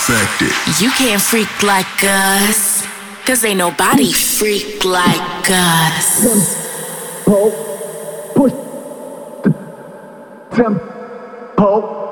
Affected. You can't freak like us, 'cause ain't nobody freak like us. Tempo, push the tempo.